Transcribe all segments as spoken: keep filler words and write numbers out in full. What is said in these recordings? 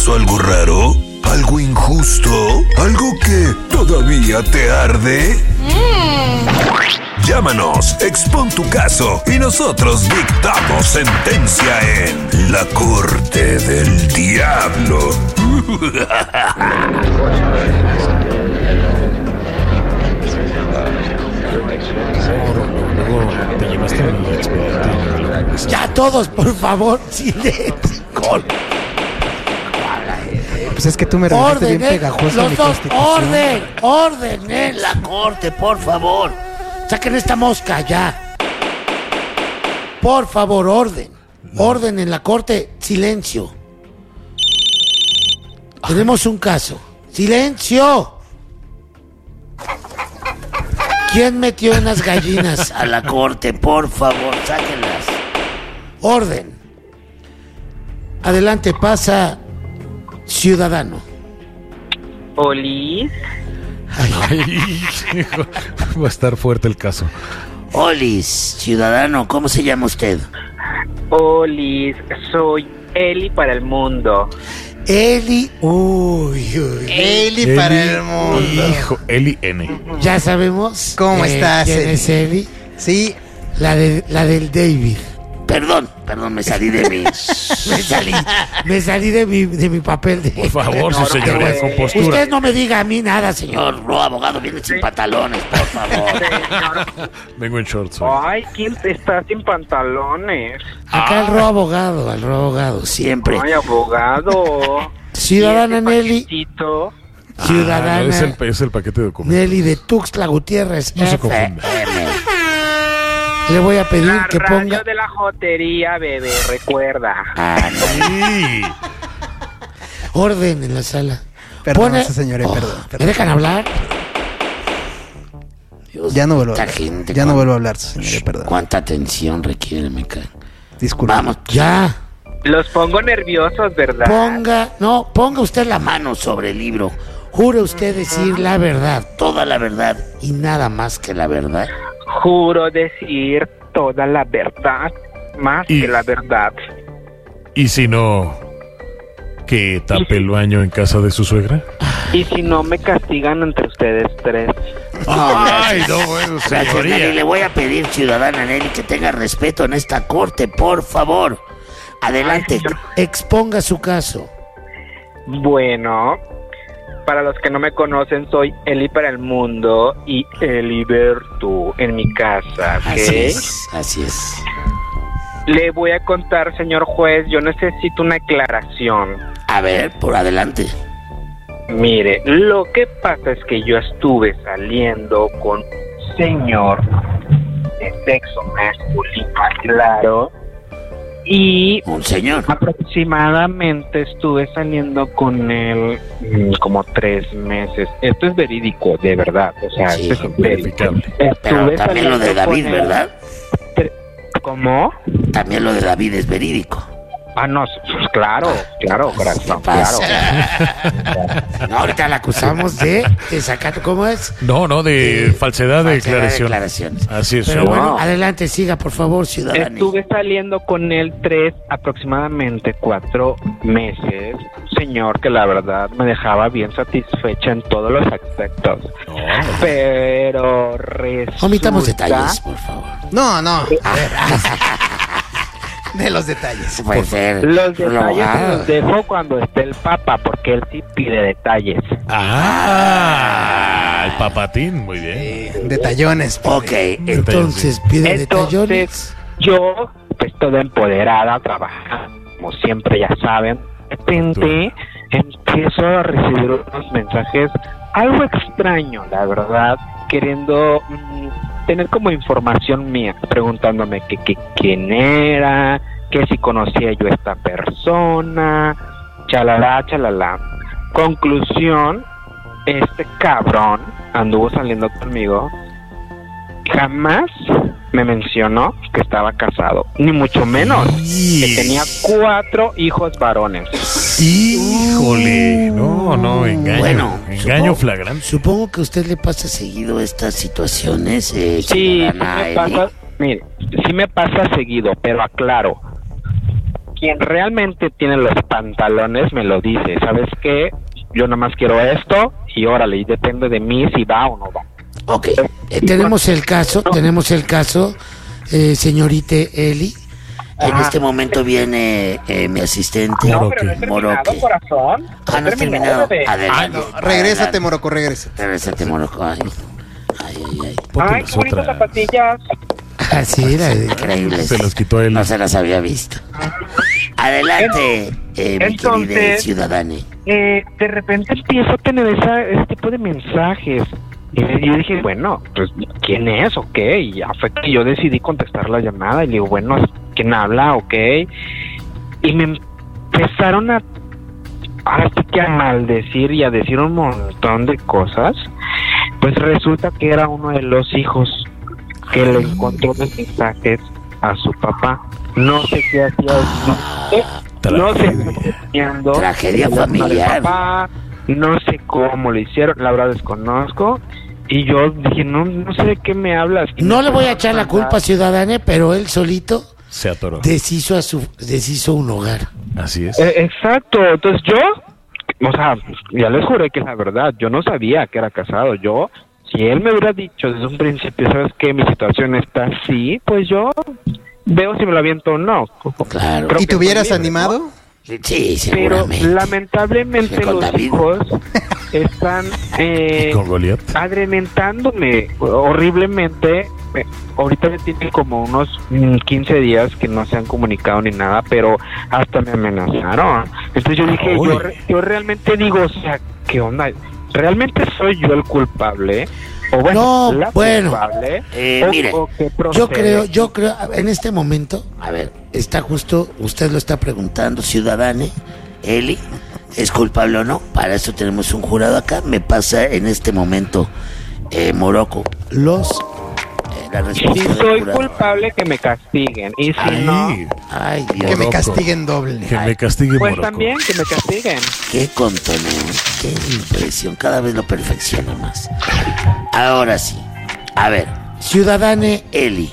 pasó algo raro? ¿Algo injusto? ¿Algo que todavía te arde? Mm. Llámanos, expon tu caso y nosotros dictamos sentencia en La Corte del Diablo. Ya todos, por favor, silencio. Pues es que tú me regresaste bien Orden, eh, pegajosa los mi dos, constitución. orden, orden en la corte, por favor. Saquen esta mosca ya. Por favor, orden. Orden en la corte, silencio. Tenemos un caso. ¡Silencio! ¿Quién metió unas gallinas a la corte? Por favor, sáquenlas. Orden. Adelante, pasa, ciudadano. Olis. Ay, hijo, va a estar fuerte el caso. Olis, ciudadano, ¿cómo se llama usted? Olis, soy Eli para el mundo. Eli, uy, uy. Eli, Eli para el mundo. Hijo, Eli N. Ya sabemos. ¿Cómo eh, estás, ¿quién Eli? es Eli? Sí. La, de, la del David. Perdón, perdón, me salí de mi... me salí, me salí de mi, de mi papel de... Por favor, su No, señoría, no, con postura. Usted no me diga a mí nada, señor. No, abogado, viene sin pantalones, por favor. Vengo en shorts hoy. Ay, ¿quién está sin pantalones? Acá el ro abogado, el ro abogado, siempre. Ay, abogado. Ciudadana ¿Y ese Nelly, paquetito? ciudadana Ah, es, el, es el paquete de documentos. Nelly de Tuxtla Gutiérrez, No se F confunda. M. Le voy a pedir La que radio ponga... de la jotería, bebé, recuerda. Ah, no. Sí. Orden en la sala. Perdón, Pone- señores, Oh, perdón, ¿Me perdón. dejan hablar? Dios, Ya no vuelvo a esta hablar. gente, Ya no cuán- vuelvo a hablar, señores, perdón. ¿Cuánta atención requiere, me cae? Disculpe. Vamos, ya. Los pongo nerviosos, ¿verdad? Ponga, no, ponga usted la mano sobre el libro. Jure usted decir la verdad, toda la verdad y nada más que la verdad. Juro decir toda la verdad, más Y- que la verdad. ¿Y si no, que tape el baño en casa de su suegra? Y si no, me castigan entre ustedes tres. Ay, no, bueno, Gracias, Nelly. Le señoría. voy a pedir, ciudadana Nelly, que tenga respeto en esta corte, por favor. Adelante, Ay, señor. exponga su caso. Bueno, para los que no me conocen, soy Eli para el mundo y Eliberto en mi casa, ¿ok? Así es, así es. Le voy a contar, señor juez, yo necesito una aclaración. A ver, por adelante. Mire, lo que pasa es que yo estuve saliendo con un señor de sexo masculino, claro, y Un señor. aproximadamente estuve saliendo con él mm, como tres meses. Esto es verídico, de verdad, o sea, Sí, esto es verídico. verificable. Pero Estuve también lo de saliendo David, con él ¿verdad? tre- ¿Cómo? También lo de David es verídico. Ah, no, pues claro, claro, corazón, ¿Qué claro. pasa? No, ahorita la acusamos de, de sacar, ¿cómo es? No, no, de Eh, falsedad de falsedad de declaración. declaraciones. Así es. Pero señor. bueno, No. adelante, siga, por favor, ciudadano. Estuve saliendo con él tres, aproximadamente cuatro meses. Un señor que la verdad me dejaba bien satisfecha en todos los aspectos. Pero resulta... Omitamos detalles, por favor. No, no. A ver. De los detalles. Puede ser. Los detalles se abogado. los dejo cuando esté el Papa, porque él sí pide detalles. Ah, el papatín, muy bien. Eh, detallones. Ok, entonces pide Entonces, detallones. yo, pues toda empoderada, trabajando, como siempre ya saben, de repente empiezo a recibir unos mensajes algo extraño, la verdad, queriendo mm, tener como información mía, preguntándome que, que quién era, que si conocía yo a esta persona, chalala, chalala. Conclusión, este cabrón anduvo saliendo conmigo, jamás me mencionó que estaba casado, ni mucho menos que tenía cuatro hijos varones. Híjole, no, no, engaño. Bueno, engaño supongo- flagrante. Supongo que a usted le pasa seguido estas situaciones, eh, Sí, sí ciudadana me Eli. pasa, mire, sí me pasa seguido, pero aclaro, quien realmente tiene los pantalones me lo dice. ¿Sabes qué? Yo nada más quiero esto y órale, y depende de mí si va o no va. Ok, eh, tenemos el caso, tenemos el caso, eh, señorita Eli. En Ajá. este momento viene eh, mi asistente, No, pero no he terminado, Moroque. corazón. Ah, no has terminado. bebé. Adelante. Ah, no, regrésate, Moroco, regrésate. Regrésate, Moroco. Ay, ay, ay. ay. Ponte Ay, las qué bonitas otras. zapatillas. Así era, increíble. Se las quitó él. No se las había visto. Adelante, eh, mi Entonces- querida ciudadana. Eh, de repente empiezo a tener esa, ese tipo de mensajes. Y yo dije, bueno, pues, ¿quién es? ¿O qué? Y ya fue que yo decidí contestar la llamada. Y le digo, bueno, ¿quién habla? ¿Ok? Y me empezaron a, ahora sí que a maldecir y a decir un montón de cosas. Pues resulta que era uno de los hijos que le encontró los mensajes a su papá. No sé qué hacía. No sé qué hacía haciendo. Tragedia El alma del familiar. papá, no sé cómo lo hicieron, la verdad desconozco. Y yo dije, no, no sé de qué me hablas. Y No me le voy a empezó echar la mandar- culpa, ciudadana, pero él solito Se atoró. deshizo a su deshizo un hogar. Así es. Eh, exacto, entonces yo, o sea, ya les juré que es la verdad, yo no sabía que era casado, yo, si él me hubiera dicho desde un principio, ¿sabes qué? Mi situación está así, pues yo veo si me lo aviento o no. Claro. Creo ¿Y que te hubieras soy libre, ¿no? Sí, animado? Pero seguramente. lamentablemente Con los David. hijos están eh, ¿Y con Goliat? agrementándome horriblemente. Eh, ahorita ya tienen como unos mm, quince días que no se han comunicado ni nada, pero hasta me amenazaron. Entonces yo dije, Uy. yo, re- yo realmente digo, o sea, ¿qué onda? ¿Realmente soy yo el culpable? O bueno, No, la bueno. culpable. Eh, o- mire, o qué Yo procede? creo, yo creo, en este momento, a ver, está justo, usted lo está preguntando, ciudadane, Eli, ¿es culpable o no? Para eso tenemos un jurado acá. Me pasa en este momento, eh, Moroco, los, eh, la Si respuesta del soy jurado. culpable, que me castiguen. Y si Ay, no, Ay, Dios, Que me Moroco. castiguen doble. Que me castigue pues Moroco. también que me castiguen. qué contoneo, qué impresión, cada vez lo perfecciona más. Ahora sí, a ver, ciudadane Eli,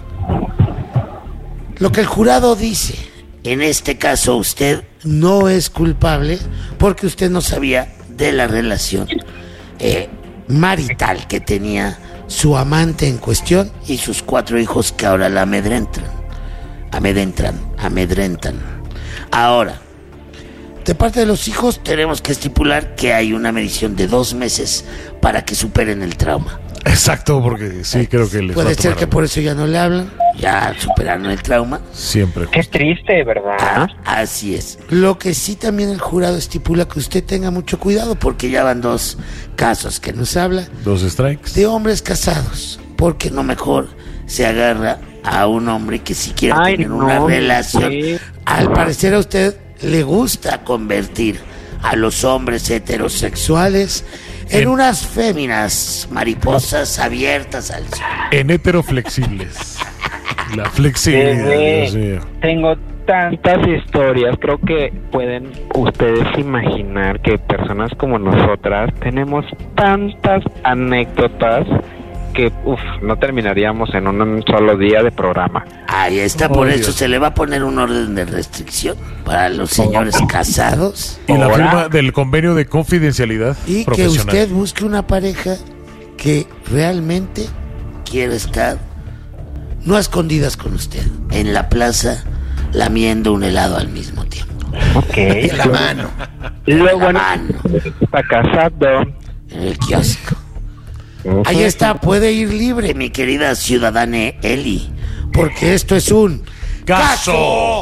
lo que el jurado dice, en este caso usted no es culpable porque usted no sabía de la relación eh, marital que tenía su amante en cuestión y sus cuatro hijos que ahora la amedrentan, amedrentan, amedrentan. Ahora, de parte de los hijos tenemos que estipular que hay una medición de dos meses para que superen el trauma. Exacto, porque sí, creo que les va Puede a ser tomar que algo. por eso ya no le hablan, ya superaron el trauma. Siempre. Qué triste, ¿verdad? Ah, así es. Lo que sí también el jurado estipula que usted tenga mucho cuidado porque ya van dos casos que nos habla Dos strikes. de hombres casados. Porque no mejor se agarra a un hombre que si quiere Ay, tener no, una relación. sí. Al parecer a usted le gusta convertir a los hombres heterosexuales en En- unas féminas mariposas abiertas al sol. En heteroflexibles. La flexibilidad, Bebé, Dios mío. tengo tantas historias. Creo que pueden ustedes imaginar que personas como nosotras tenemos tantas anécdotas que uf, no terminaríamos en un solo día de programa. Ahí está, por Oh, eso Dios. se le va a poner un orden de restricción para los señores casados Y la Ahora- firma del convenio de confidencialidad y que profesional. usted busque una pareja que realmente quiera estar no a escondidas con usted, en la plaza lamiendo un helado al mismo tiempo. Ok. En la mano. Luego, bueno, mano. está casado. En el kiosco. Ahí está, puede ir libre, mi querida ciudadana Eli, porque esto es un Caso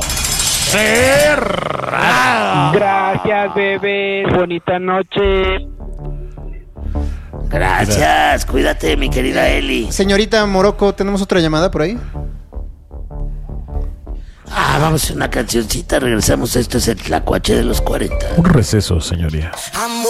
cerrado. Gracias, bebé. Bonita noche. Gracias, cuídate, mi querida Eli. Señorita Moroco, ¿tenemos otra llamada por ahí? Ah, vamos a una cancioncita, regresamos. Esto es el Tlacuache de los cuarenta. Un receso, señoría. Amor.